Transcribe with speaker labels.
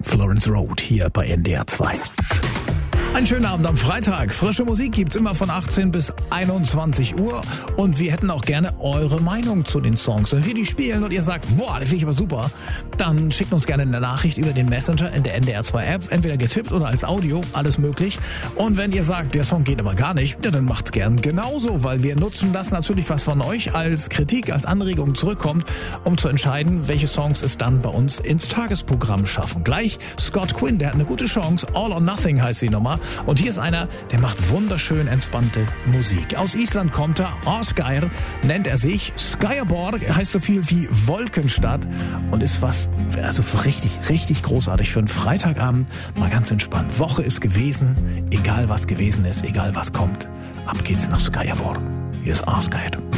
Speaker 1: Florence Road hier bei NDR 2. Einen schönen Abend am Freitag. Frische Musik gibt's immer von 18 bis 21 Uhr. Und wir hätten auch gerne eure Meinung zu den Songs. Wenn wir die spielen und ihr sagt, boah, das finde ich aber super, dann schickt uns gerne eine Nachricht über den Messenger in der NDR 2 App. Entweder getippt oder als Audio, alles möglich. Und wenn ihr sagt, der Song geht aber gar nicht, ja, dann macht's gern genauso, weil wir nutzen das natürlich, was von euch als Kritik, als Anregung zurückkommt, um zu entscheiden, welche Songs es dann bei uns ins Tagesprogramm schaffen. Gleich Scott Quinn, der hat eine gute Chance. All or Nothing heißt die Nummer. Und hier ist einer, der macht wunderschön entspannte Musik. Aus Island kommt er, Ásgeir nennt er sich. Skýrborg heißt so viel wie Wolkenstadt und ist also richtig großartig für einen Freitagabend. Mal ganz entspannt. Woche ist gewesen, egal was gewesen ist, egal was kommt. Ab geht's nach Skýrborg. Hier ist Ásgeir.